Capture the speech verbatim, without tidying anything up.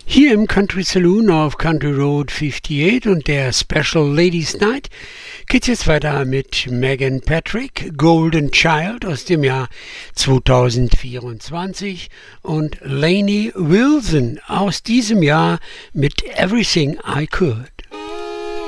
Hier im Country Saloon auf Country Road achtundfünfzig und der Special Ladies Night geht's jetzt weiter mit Megan Patrick, Golden Child aus dem Jahr zweitausendvierundzwanzig und Lainey Wilson aus diesem Jahr mit Everything I Could.